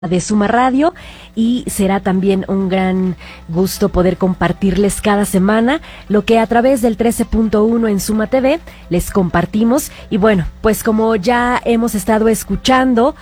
de Suma Radio, y será también un gran gusto poder compartirles cada semana lo que a través del 13.1 en Suma TV les compartimos. Y bueno, pues como ya hemos estado escuchando,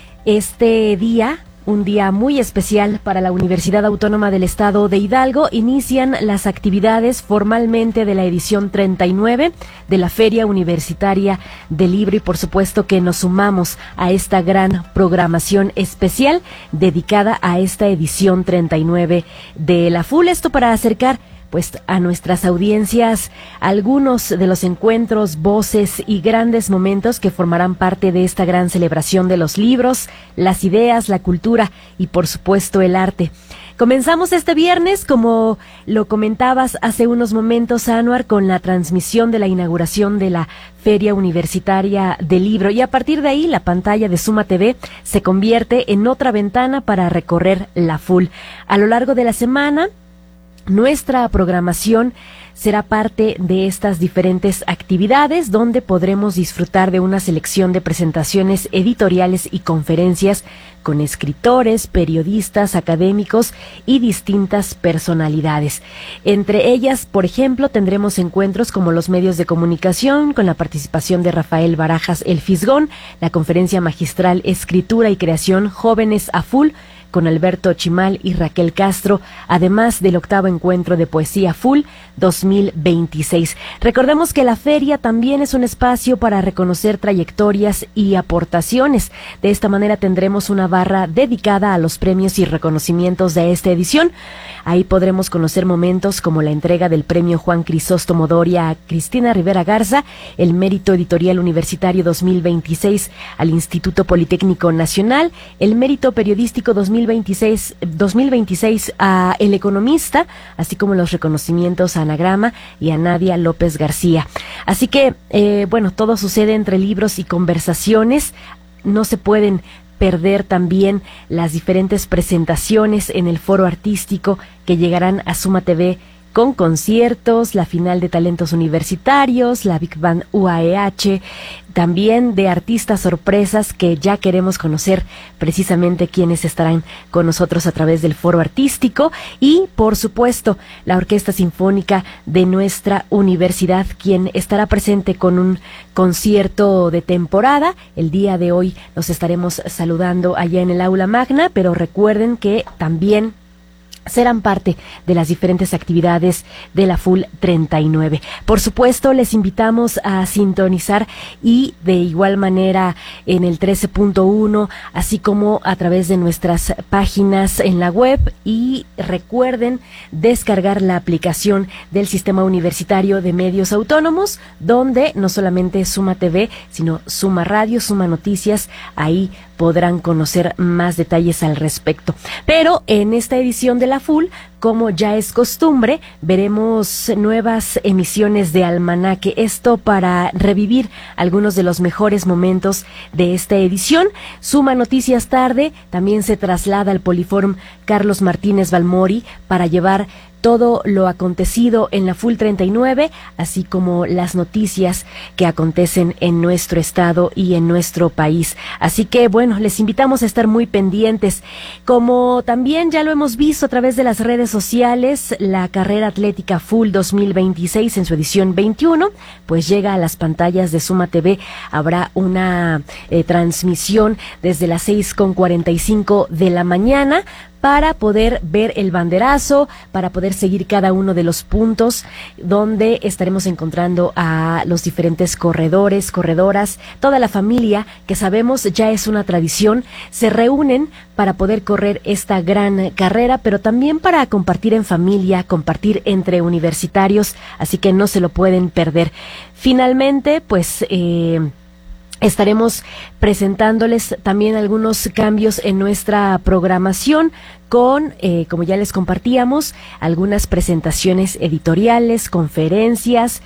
este día, un día muy especial para la Universidad Autónoma del Estado de Hidalgo, inician las actividades formalmente de la edición 39 de la Feria Universitaria del Libro, y por supuesto que nos sumamos a esta gran programación especial dedicada a esta edición 39 de la FUL. Esto para acercar pues a nuestras audiencias algunos de los encuentros, voces y grandes momentos que formarán parte de esta gran celebración de los libros, las ideas, la cultura y por supuesto el arte. Comenzamos este viernes, como lo comentabas hace unos momentos, Anuar, con la transmisión de la inauguración de la Feria Universitaria del Libro, y a partir de ahí la pantalla de Suma TV se convierte en otra ventana para recorrer la FUL. A lo largo de la semana, nuestra programación será parte de estas diferentes actividades, donde podremos disfrutar de una selección de presentaciones editoriales y conferencias con escritores, periodistas, académicos y distintas personalidades. Entre ellas, por ejemplo, tendremos encuentros como los medios de comunicación, con la participación de Rafael Barajas El Fisgón, la conferencia magistral Escritura y Creación Jóvenes a Full, con Alberto Chimal y Raquel Castro, además del octavo encuentro de poesía FUL 2026. Recordemos que la feria también es un espacio para reconocer trayectorias y aportaciones. De esta manera tendremos una barra dedicada a los premios y reconocimientos de esta edición. Ahí podremos conocer momentos como la entrega del premio Juan Crisóstomo Doria a Cristina Rivera Garza, el mérito editorial universitario 2026 al Instituto Politécnico Nacional, el mérito periodístico 2026 a El Economista, así como los reconocimientos a Anagrama y a Nadia López García. Así que, bueno, todo sucede entre libros y conversaciones. No se pueden perder también las diferentes presentaciones en el foro artístico que llegarán a Suma TV, con conciertos, la final de talentos universitarios, la Big Band UAEH, también de artistas sorpresas que ya queremos conocer precisamente quiénes estarán con nosotros a través del foro artístico, y por supuesto la Orquesta Sinfónica de nuestra universidad, quien estará presente con un concierto de temporada. El día de hoy los estaremos saludando allá en el aula magna, pero recuerden que también serán parte de las diferentes actividades de la FUL 39. Por supuesto, les invitamos a sintonizar, y de igual manera en el 13.1, así como a través de nuestras páginas en la web, y recuerden descargar la aplicación del Sistema Universitario de Medios Autónomos, donde no solamente Suma TV, sino Suma Radio, Suma Noticias, ahí podrán conocer más detalles al respecto. Pero en esta edición de la FUL, como ya es costumbre, veremos nuevas emisiones de almanaque, esto para revivir algunos de los mejores momentos de esta edición. Suma Noticias Tarde también se traslada al Poliforum Carlos Martínez Balmori para llevar todo lo acontecido en la FUL 39, así como las noticias que acontecen en nuestro estado y en nuestro país. Así que, bueno, les invitamos a estar muy pendientes. Como también ya lo hemos visto a través de las redes sociales, la carrera atlética FUL 2026 en su edición 21, pues llega a las pantallas de Suma TV. Habrá una transmisión desde las 6:45 de la mañana, para poder ver el banderazo, para poder seguir cada uno de los puntos donde estaremos encontrando a los diferentes corredores, corredoras, toda la familia, que sabemos ya es una tradición, se reúnen para poder correr esta gran carrera, pero también para compartir en familia, compartir entre universitarios, así que no se lo pueden perder. Finalmente, pues estaremos presentándoles también algunos cambios en nuestra programación, con, como ya les compartíamos, algunas presentaciones editoriales, conferencias,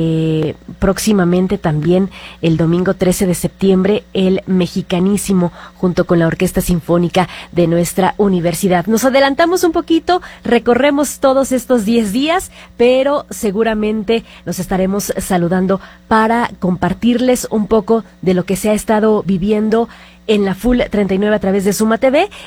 próximamente también el domingo 13 de septiembre, el Mexicanísimo, junto con la Orquesta Sinfónica de nuestra universidad. Nos adelantamos un poquito, recorremos todos estos 10 días, pero seguramente nos estaremos saludando para compartirles un poco de lo que se ha estado viviendo en la Full 39 a través de Suma TV